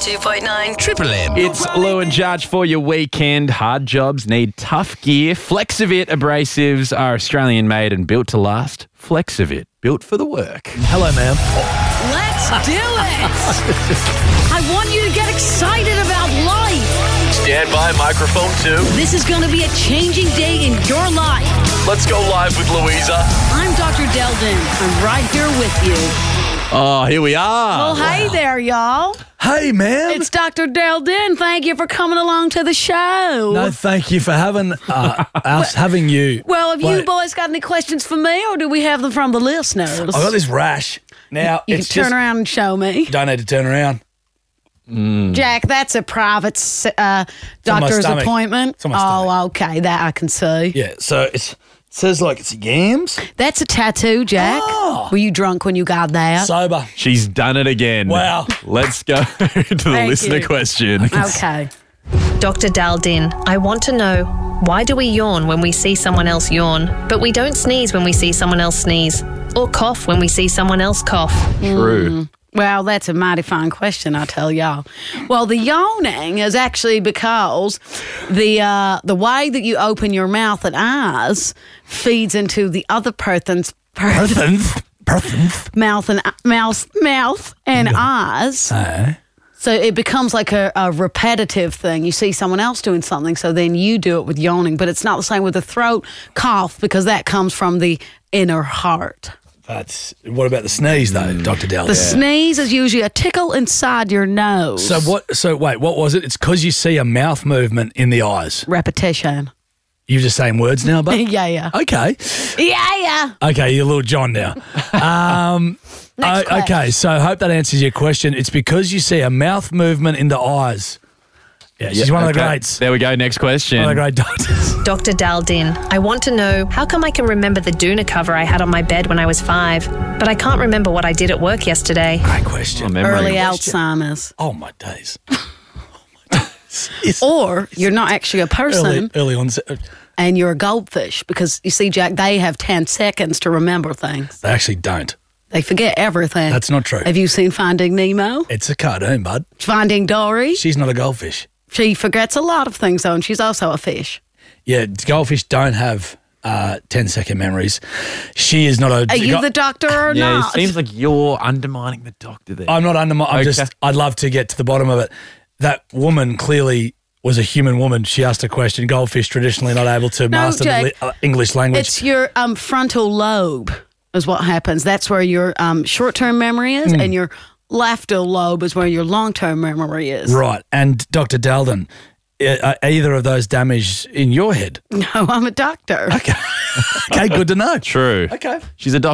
102.9 Triple M. It's Lou and Judge for your weekend. Hard jobs need tough gear. Flexivit abrasives are Australian made and built to last. Flexivit, built for the work. Hello, ma'am. Let's do it! I want you to get excited about life. Stand by, microphone 2. This is going to be a changing day in your life. Let's go live with Louisa. I'm Dr. Deldin. I'm right here with you. Oh, here we are. Well, hey there, y'all. Hey, ma'am. It's Dr. Deldin. Thank you for coming along to the show. No, thank you for having us, having you. Well, have you Wait, boys got any questions for me, or do we have them from the listeners? I got this rash. Now, You can it's turn just, around and show me. Don't need to turn around. Jack, that's a private on my doctor's stomach. appointment. It's on my stomach. Oh, okay. That I can see. Yeah, so it says like it's yams. That's a tattoo, Jack. Oh. Were you drunk when you got that? Sober. She's done it again. Wow. Let's go to the Thank listener you. question. Okay. Dr. Daldin, I want to know, why do we yawn when we see someone else yawn, but we don't sneeze when we see someone else sneeze, or cough when we see someone else cough? True. Well, that's a mighty fine question, I tell y'all. Well, the yawning is actually because the way that you open your mouth and eyes feeds into the other person's mouth and eyes. So it becomes like a repetitive thing. You see someone else doing something, so then you do it with yawning. But it's not the same with the throat cough, because that comes from the inner heart. What about the sneeze though, Dr. Dell? The sneeze is usually a tickle inside your nose. So wait, what was it? It's because you see a mouth movement in the eyes. Repetition. You're just saying words now, but Yeah. okay. Yeah. Okay, you're little John now. Next question. Okay, so I hope that answers your question. It's because you see a mouth movement in the eyes. Yeah, she's one of the Okay. greats. There we go. Next question. One of the great doctors. Dr. Daldin, I want to know, how come I can remember the doona cover I had on my bed when I was 5, but I can't remember what I did at work yesterday? Great question. Memory. Early Alzheimer's. Oh, my days. Or you're not actually a person Early onset. and you're a goldfish, because you see, Jack, they have 10 seconds to remember things. They actually don't. They forget everything. That's not true. Have you seen Finding Nemo? It's a cartoon, bud. Finding Dory? She's not a goldfish. She forgets a lot of things, though, and she's also a fish. Yeah, goldfish don't have 10-second memories. She is not a... Are you the doctor or Yeah, not? it seems like you're undermining the doctor there. I'm not undermining. Okay. I'd love to get to the bottom of it. That woman clearly was a human woman. She asked a question. Goldfish traditionally not able to master Jake, the English language. It's your frontal lobe is what happens. That's where your short-term memory is, and your lateral lobe is where your long-term memory is. Right. And Dr. Daldin, are either of those damaged in your head? No, I'm a doctor. Okay, good to know. True. Okay. She's a doctor.